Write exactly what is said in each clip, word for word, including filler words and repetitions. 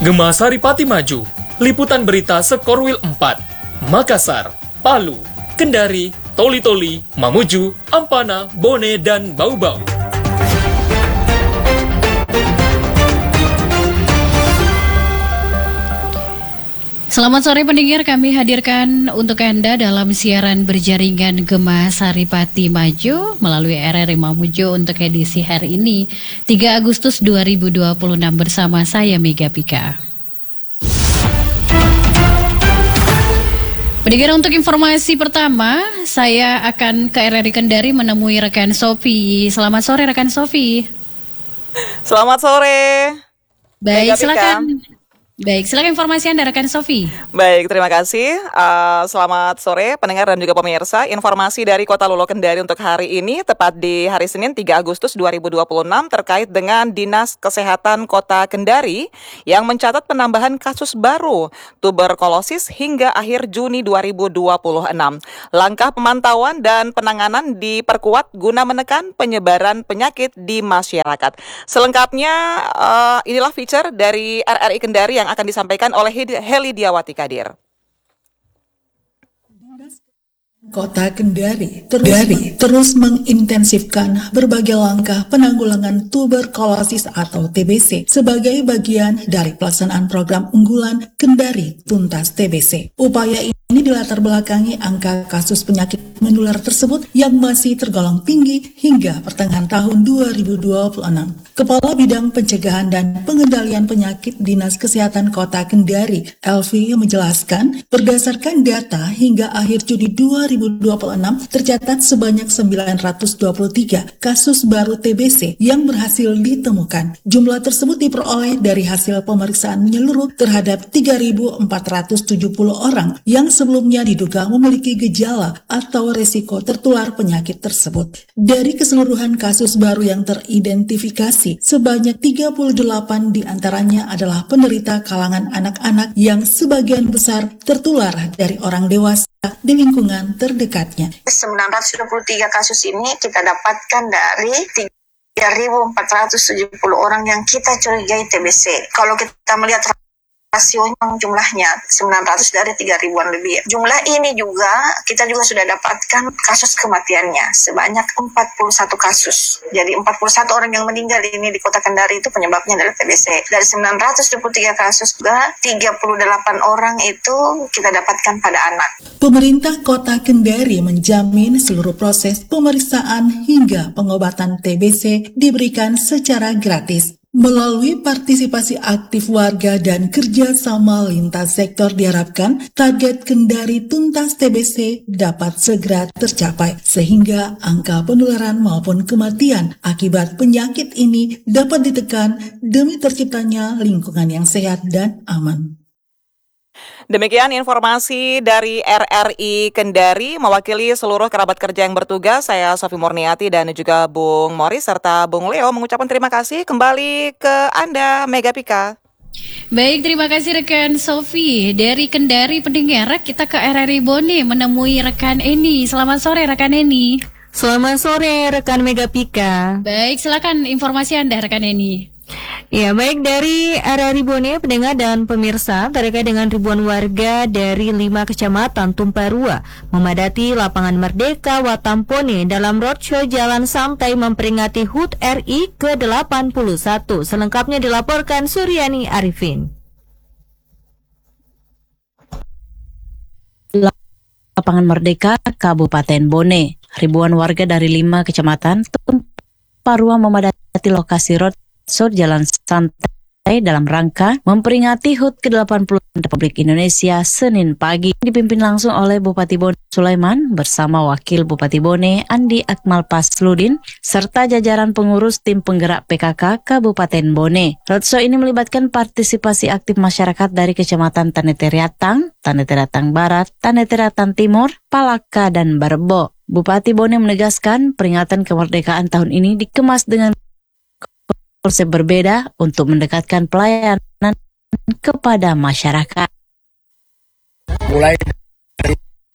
Gema Saripati Maju, liputan berita Sekorwil empat, Makassar, Palu, Kendari, Toli-Toli, Mamuju, Ampana, Bone, dan Bau-Bau. Selamat sore pendengar, kami hadirkan untuk Anda dalam siaran berjaringan Gema Saripati Maju melalui R R I Mamuju untuk edisi hari ini tiga Agustus dua ribu dua puluh enam bersama saya Mega Pika. Pendengar, untuk informasi pertama saya akan ke R R I Kendari menemui rekan Sofi. Selamat sore rekan Sofi. Selamat sore. Baik, silakan. Baik, silakan informasi Anda rekan Sofi. Baik, terima kasih. Uh, selamat sore pendengar dan juga pemirsa. Informasi dari Kota Lulo Kendari untuk hari ini, tepat di hari Senin tiga Agustus dua ribu dua puluh enam, terkait dengan Dinas Kesehatan Kota Kendari yang mencatat penambahan kasus baru tuberkulosis hingga akhir Juni dua ribu dua puluh enam. Langkah pemantauan dan penanganan diperkuat guna menekan penyebaran penyakit di masyarakat. Selengkapnya, uh, inilah feature dari R R I Kendari yang akan disampaikan oleh Heli Diawati Kadir. Kota Kendari terus, Kendari terus mengintensifkan berbagai langkah penanggulangan tuberkulosis atau T B C sebagai bagian dari pelaksanaan program unggulan Kendari Tuntas T B C. Upaya ini dilatar belakangi angka kasus penyakit menular tersebut yang masih tergolong tinggi hingga pertengahan tahun dua ribu dua puluh enam. Kepala Bidang Pencegahan dan Pengendalian Penyakit Dinas Kesehatan Kota Kendari, Elvi, menjelaskan berdasarkan data hingga akhir Juni dua ribu dua puluh enam tercatat sebanyak sembilan ratus dua puluh tiga kasus baru T B C yang berhasil ditemukan. Jumlah tersebut diperoleh dari hasil pemeriksaan menyeluruh terhadap tiga ribu empat ratus tujuh puluh orang yang sebelumnya diduga memiliki gejala atau resiko tertular penyakit tersebut. Dari keseluruhan kasus baru yang teridentifikasi, sebanyak tiga puluh delapan diantaranya adalah penderita kalangan anak-anak yang sebagian besar tertular dari orang dewasa di lingkungan terdekatnya. sembilan ratus dua puluh tiga kasus ini kita dapatkan dari tiga ribu empat ratus tujuh puluh orang yang kita curigai T B C. Kalau kita melihat rasionya jumlahnya sembilan ratus dari tiga ribuan lebih. Jumlah ini juga kita juga sudah dapatkan kasus kematiannya sebanyak empat puluh satu kasus. Jadi empat puluh satu orang yang meninggal ini di Kota Kendari itu penyebabnya adalah T B C. Dari sembilan ratus dua puluh tiga kasus juga tiga puluh delapan orang itu kita dapatkan pada anak. Pemerintah Kota Kendari menjamin seluruh proses pemeriksaan hingga pengobatan T B C diberikan secara gratis. Melalui partisipasi aktif warga dan kerjasama lintas sektor diharapkan target Kendari Tuntas T B C dapat segera tercapai sehingga angka penularan maupun kematian akibat penyakit ini dapat ditekan demi terciptanya lingkungan yang sehat dan aman. Demikian informasi dari R R I Kendari, mewakili seluruh kerabat kerja yang bertugas. Saya Sofi Murniati dan juga Bung Morris serta Bung Leo mengucapkan terima kasih. Kembali ke Anda, Mega Pika. Baik, terima kasih rekan Sofi. Dari Kendari pendengar, kita ke R R I Bone menemui rekan Eni. Selamat sore rekan Eni. Selamat sore rekan Mega Pika. Baik, silakan informasi Anda rekan Eni. Ya, baik, dari R R I Bone, pendengar dan pemirsa, terkait dengan ribuan warga dari lima kecamatan Tumparua memadati lapangan Merdeka Watampone dalam roadshow jalan santai memperingati H U T R I ke delapan puluh satu. Selengkapnya dilaporkan Suryani Arifin. Lapangan Merdeka, Kabupaten Bone. Ribuan warga dari lima kecamatan Tumparua memadati lokasi roadshow jalan santai dalam rangka memperingati H U T ke delapan puluh Republik Indonesia Senin pagi, dipimpin langsung oleh Bupati Bone Sulaiman bersama Wakil Bupati Bone Andi Akmal Pasludin serta jajaran pengurus tim penggerak P K K Kabupaten Bone. Roadshow ini melibatkan partisipasi aktif masyarakat dari Kecamatan Tanetiriatang, Tanetiriatang Barat, Tanetiriatang Timur, Palaka, dan Barebo. Bupati Bone menegaskan peringatan kemerdekaan tahun ini dikemas dengan konsep berbeda untuk mendekatkan pelayanan kepada masyarakat. Mulai dari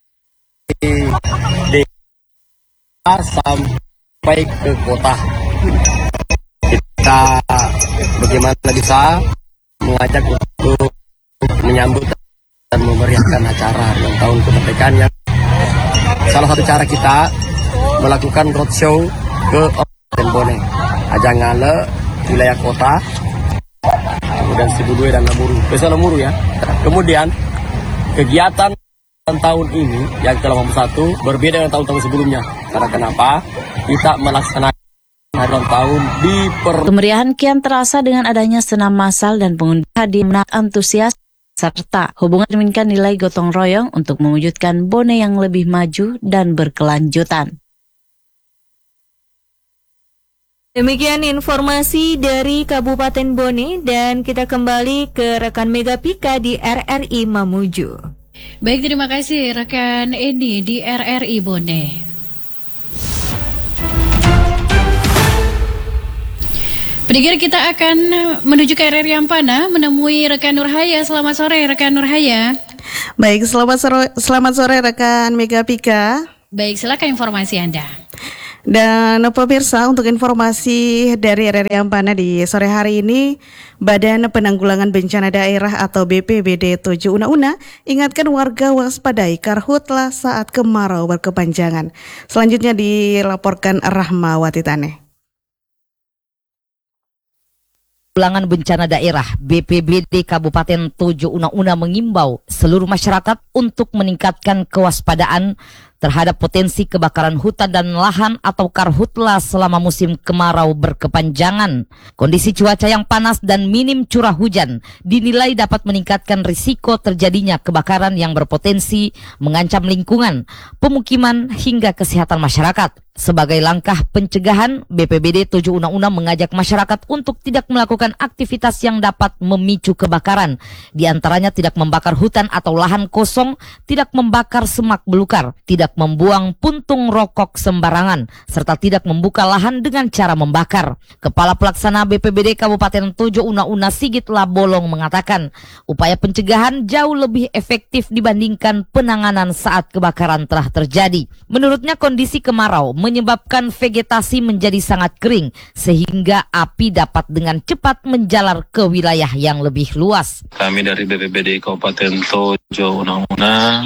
desa sampai ke kota, kita bagaimana bisa mengajak untuk menyambut dan memeriahkan acara ulang tahun kemerdekaan yang salah satu cara kita melakukan roadshow ke Kabupaten Bone, Ajangale, wilayah kota, kemudian Sibudue dan Lamuru, Desa Lamuru ya. Kemudian kegiatan tahun ini yang ke delapan puluh satu berbeda dengan tahun-tahun sebelumnya. Karena kenapa? Kita melaksanakan hari ulang tahun di per... Kemeriahan kian terasa dengan adanya senam massal dan pengundian hadiah antusias serta hubungan meningkatkan nilai gotong royong untuk mewujudkan Bone yang lebih maju dan berkelanjutan. Demikian informasi dari Kabupaten Bone dan kita kembali ke rekan Mega Pika di R R I Mamuju. Baik, terima kasih rekan Edi di R R I Bone. Pendengar, kita akan menuju ke R R I Ampana menemui rekan Nurhaya. Selamat sore rekan Nurhaya. Baik, selamat sore, selamat sore rekan Mega Pika. Baik, silakan informasi Anda. Dan pemirsa, untuk informasi dari R R I Ampana di sore hari ini, Badan Penanggulangan Bencana Daerah atau B P B D tujuh Una-Una ingatkan warga waspadai karhutla saat kemarau berkepanjangan. Selanjutnya dilaporkan Rahmawati Taneh. Penanggulangan Bencana Daerah B P B D Kabupaten Tojo Una-Una mengimbau seluruh masyarakat untuk meningkatkan kewaspadaan terhadap potensi kebakaran hutan dan lahan atau karhutla selama musim kemarau berkepanjangan. Kondisi cuaca yang panas dan minim curah hujan dinilai dapat meningkatkan risiko terjadinya kebakaran yang berpotensi mengancam lingkungan, pemukiman hingga kesehatan masyarakat. Sebagai langkah pencegahan, B P B D tujuh Una-Una mengajak masyarakat untuk tidak melakukan aktivitas yang dapat memicu kebakaran. Di antaranya tidak membakar hutan atau lahan kosong, tidak membakar semak belukar, tidak membuang puntung rokok sembarangan, serta tidak membuka lahan dengan cara membakar. Kepala Pelaksana B P B D Kabupaten Tojo Una-Una Sigit Labolong mengatakan, upaya pencegahan jauh lebih efektif dibandingkan penanganan saat kebakaran telah terjadi. Menurutnya kondisi kemarau menyebabkan vegetasi menjadi sangat kering sehingga api dapat dengan cepat menjalar ke wilayah yang lebih luas. Kami dari B P B D Kabupaten Tojo Una-Una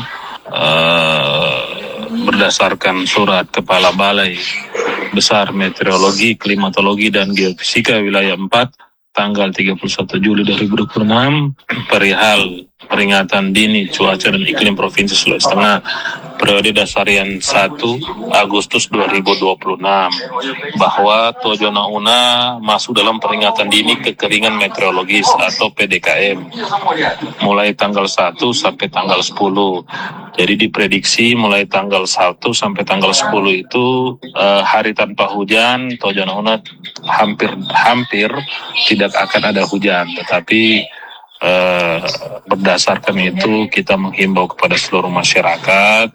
uh, berdasarkan surat Kepala Balai Besar Meteorologi, Klimatologi dan Geofisika wilayah empat tanggal tiga puluh satu Juli dua ribu dua puluh enam perihal peringatan dini cuaca dan iklim Provinsi Sulawesi Tengah periode dasarian satu Agustus dua ribu dua puluh enam bahwa Tojo Una-Una masuk dalam peringatan dini kekeringan meteorologis atau P D K M mulai tanggal satu sampai tanggal sepuluh. Jadi diprediksi mulai tanggal satu sampai tanggal sepuluh itu uh, hari tanpa hujan. Tojo Una-Una hampir hampir tidak akan ada hujan, tetapi Uh, berdasarkan itu kita menghimbau kepada seluruh masyarakat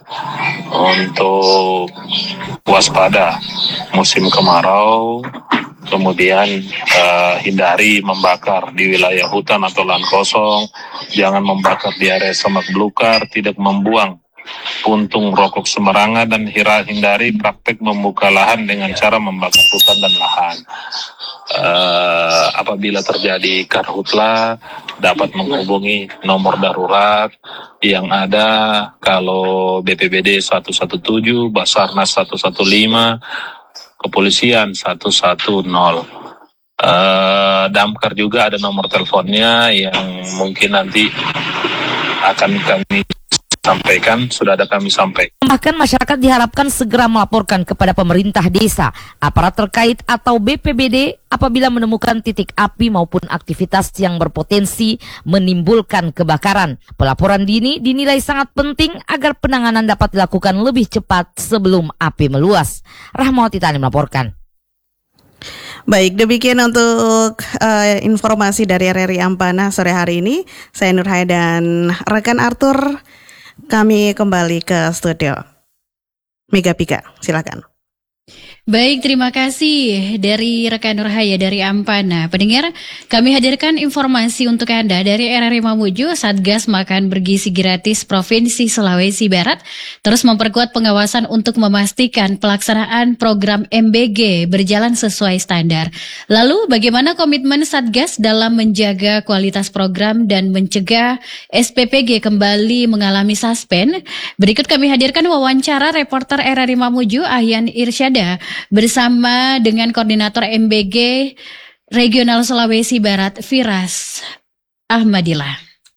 untuk waspada musim kemarau, kemudian uh, hindari membakar di wilayah hutan atau lahan kosong, jangan membakar di area semak belukar, tidak membuang puntung rokok sembarangan, dan hindari praktek membuka lahan dengan cara membakar hutan dan lahan. Uh, apabila terjadi karhutla dapat menghubungi nomor darurat yang ada kalau B P B D satu satu tujuh, Basarnas satu satu lima, Kepolisian satu satu nol. Uh, Damkar juga ada nomor teleponnya yang mungkin nanti akan kami sampaikan, sudah ada kami sampaikan. Bahkan masyarakat diharapkan segera melaporkan kepada pemerintah desa, aparat terkait atau B P B D apabila menemukan titik api maupun aktivitas yang berpotensi menimbulkan kebakaran. Pelaporan dini dinilai sangat penting agar penanganan dapat dilakukan lebih cepat sebelum api meluas. Rahmawati Tani melaporkan. Baik, demikian untuk uh, informasi dari R R I Ampana sore hari ini. Saya Nurhaya dan rekan Arthur. Kami kembali ke studio. Mega Pika, silakan. Baik, terima kasih dari rekan Nurhaya dari Ampana. Pendengar, kami hadirkan informasi untuk Anda dari R R I Mamuju. Satgas Makan Bergizi Gratis Provinsi Sulawesi Barat terus memperkuat pengawasan untuk memastikan pelaksanaan program M B G berjalan sesuai standar. Lalu, bagaimana komitmen Satgas dalam menjaga kualitas program dan mencegah S P P G kembali mengalami suspend? Berikut kami hadirkan wawancara reporter R R I Mamuju, Ahyan Irsyada, bersama dengan Koordinator M B G Regional Sulawesi Barat, Firas Ahmadillah.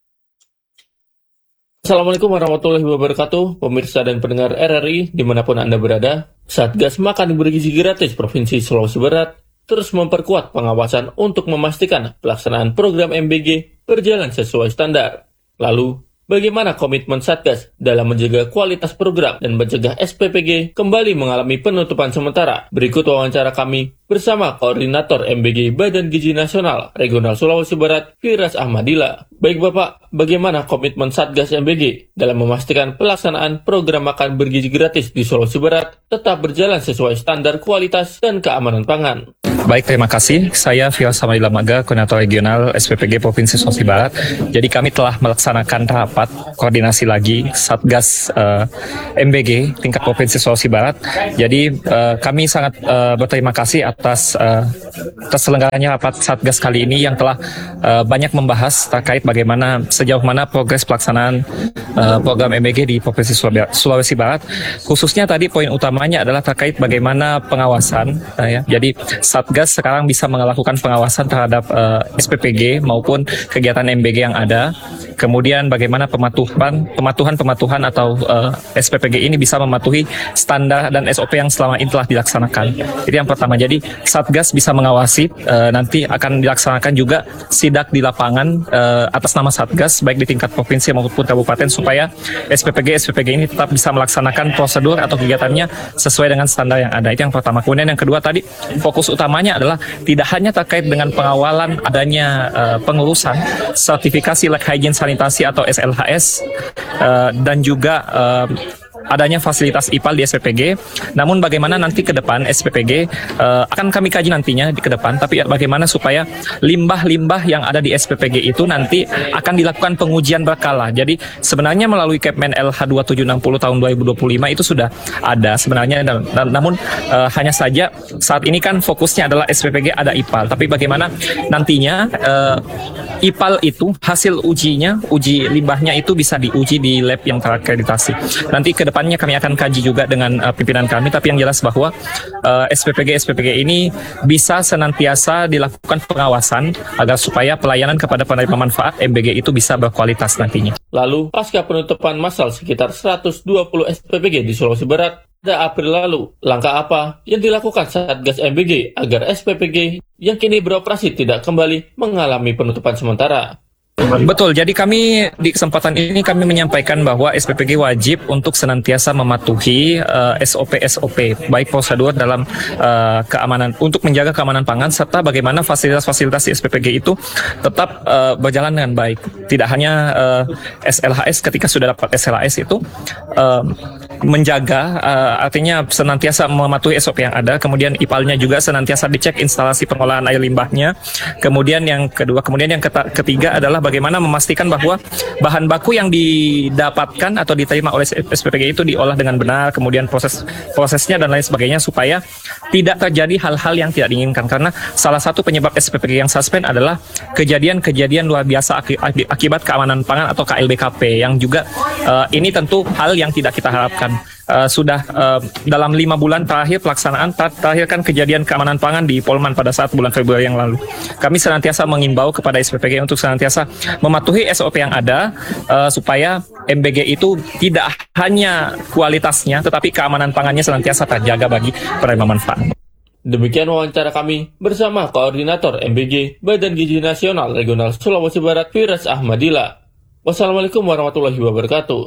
Assalamualaikum warahmatullahi wabarakatuh, pemirsa dan pendengar R R I dimanapun Anda berada. Satgas Makan Bergizi Gratis Provinsi Sulawesi Barat terus memperkuat pengawasan untuk memastikan pelaksanaan program M B G berjalan sesuai standar. Lalu, bagaimana komitmen Satgas dalam menjaga kualitas program dan mencegah S P P G kembali mengalami penutupan sementara? Berikut wawancara kami bersama Koordinator M B G Badan Gizi Nasional Regional Sulawesi Barat, Firas Ahmadillah. Baik Bapak, bagaimana komitmen Satgas M B G dalam memastikan pelaksanaan program makan bergizi gratis di Sulawesi Barat tetap berjalan sesuai standar kualitas dan keamanan pangan? Baik, terima kasih. Saya Firas Ahmadillah Maga, Koordinator Regional S P P G Provinsi Sulawesi Barat. Jadi kami telah melaksanakan rapat koordinasi lagi Satgas uh, M B G tingkat Provinsi Sulawesi Barat. Jadi uh, kami sangat uh, berterima kasih atas uh, terselenggaranya rapat Satgas kali ini yang telah uh, banyak membahas terkait bagaimana sejauh mana progres pelaksanaan uh, program M B G di Provinsi Sulawesi Barat. Khususnya tadi poin utamanya adalah terkait bagaimana pengawasan. Uh, ya. Jadi Satgas sekarang bisa melakukan pengawasan terhadap uh, S P P G maupun kegiatan M B G yang ada. Kemudian bagaimana pematuhan, pematuhan-pematuhan atau uh, S P P G ini bisa mematuhi standar dan S O P yang selama ini telah dilaksanakan. Itu yang pertama. Jadi Satgas bisa mengawasi, uh, nanti akan dilaksanakan juga sidak di lapangan uh, atas nama Satgas baik di tingkat provinsi maupun kabupaten supaya S P P G S P P G ini tetap bisa melaksanakan prosedur atau kegiatannya sesuai dengan standar yang ada. Itu yang pertama. Kemudian yang kedua tadi fokus utamanya adalah tidak hanya terkait dengan pengawalan adanya uh, pengurusan sertifikasi Lab Hygiene Sanitasi atau S L H S uh, dan juga uh, adanya fasilitas I P A L di S P P G. Namun bagaimana nanti ke depan S P P G uh, akan kami kaji nantinya di ke depan, tapi bagaimana supaya limbah-limbah yang ada di S P P G itu nanti akan dilakukan pengujian berkala. Jadi sebenarnya melalui Kepmen L H dua tujuh enam nol tahun dua ribu dua puluh lima itu sudah ada sebenarnya, dan, dan, namun uh, hanya saja saat ini kan fokusnya adalah S P P G ada I P A L, tapi bagaimana nantinya uh, I P A L itu hasil ujinya, uji limbahnya itu bisa diuji di lab yang terakreditasi. Nanti ke depannya kami akan kaji juga dengan uh, pimpinan kami, tapi yang jelas bahwa uh, S P P G S P P G ini bisa senantiasa dilakukan pengawasan agar supaya pelayanan kepada penerima manfaat M B G itu bisa berkualitas nantinya. Lalu, pasca penutupan massal sekitar seratus dua puluh S P P G di Sulawesi Barat pada April lalu, langkah apa yang dilakukan Satgas M B G agar S P P G yang kini beroperasi tidak kembali mengalami penutupan sementara? Betul, jadi kami di kesempatan ini kami menyampaikan bahwa S P P G wajib untuk senantiasa mematuhi uh, S O P S O P, baik prosedur dalam uh, keamanan untuk menjaga keamanan pangan serta bagaimana fasilitas-fasilitas di S P P G itu tetap uh, berjalan dengan baik. Tidak hanya uh, S L H S ketika sudah dapat S L H S itu uh, menjaga, uh, artinya senantiasa mematuhi S O P yang ada. Kemudian I P A L-nya juga senantiasa dicek instalasi pengolahan air limbahnya. Kemudian yang kedua, kemudian yang ketiga adalah bagaimana memastikan bahwa bahan baku yang didapatkan atau diterima oleh S P P G itu diolah dengan benar, kemudian proses prosesnya dan lain sebagainya supaya tidak terjadi hal-hal yang tidak diinginkan. Karena salah satu penyebab S P P G yang suspend adalah kejadian-kejadian luar biasa akibat keamanan pangan atau K L B K P yang juga uh, ini tentu hal yang tidak kita harapkan. Uh, sudah uh, dalam lima bulan terakhir pelaksanaan terakhir kan kejadian keamanan pangan di Polman pada saat bulan Februari yang lalu. Kami senantiasa mengimbau kepada S P P G untuk senantiasa mematuhi S O P yang ada uh, supaya M B G itu tidak hanya kualitasnya tetapi keamanan pangannya senantiasa terjaga bagi penerima manfaat. Demikian wawancara kami bersama Koordinator M B G Badan Gizi Nasional Regional Sulawesi Barat, Firas Ahmadillah. Wassalamualaikum warahmatullahi wabarakatuh.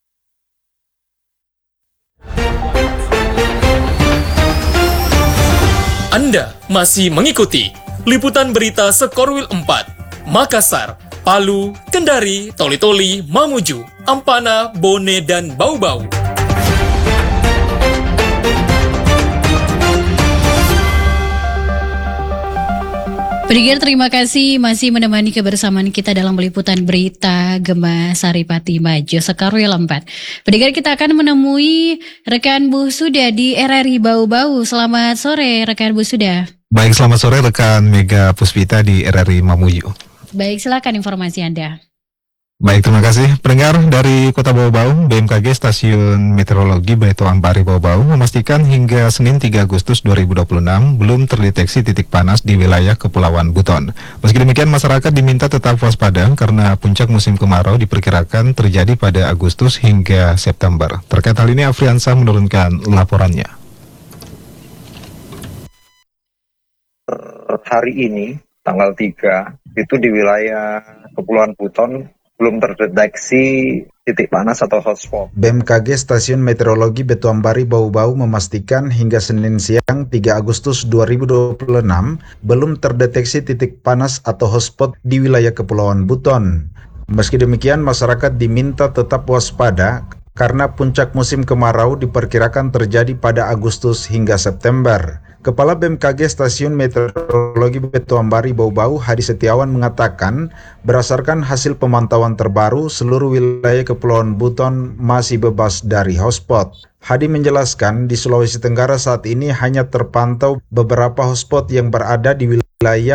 Anda masih mengikuti liputan berita Sekorwil empat, Makassar, Palu, Kendari, Toli-Toli, Mamuju, Ampana, Bone, dan Bau-Bau. Pendengar, terima kasih masih menemani kebersamaan kita dalam peliputan berita Gema Saripati Maju Sekarwil empat. Pendengar, kita akan menemui rekan Bu Suda di R R I Bau-Bau. Selamat sore rekan Bu Suda. Baik, selamat sore rekan Mega Puspita di R R I Mamuju. Baik, silakan informasi Anda. Baik, terima kasih. Pendengar, dari Kota Bau-Bau, B M K G Stasiun Meteorologi Baitu Ampari Bau-Bau memastikan hingga Senin tiga Agustus dua ribu dua puluh enam belum terdeteksi titik panas di wilayah Kepulauan Buton. Meski demikian, masyarakat diminta tetap waspada karena puncak musim kemarau diperkirakan terjadi pada Agustus hingga September. Terkait hal ini, Afriansa menurunkan laporannya. Hari ini, tanggal tiga, itu di wilayah Kepulauan Buton belum terdeteksi titik panas atau hotspot. B M K G Stasiun Meteorologi Baitu Ampari Bau-Bau memastikan hingga Senin siang tiga Agustus dua ribu dua puluh enam belum terdeteksi titik panas atau hotspot di wilayah Kepulauan Buton. Meski demikian, masyarakat diminta tetap waspada karena puncak musim kemarau diperkirakan terjadi pada Agustus hingga September. Kepala B M K G Stasiun Meteorologi Baitu Ampari Bau-Bau, Hadi Setiawan, mengatakan berdasarkan hasil pemantauan terbaru, seluruh wilayah Kepulauan Buton masih bebas dari hotspot. Hadi menjelaskan di Sulawesi Tenggara saat ini hanya terpantau beberapa hotspot yang berada di wilayah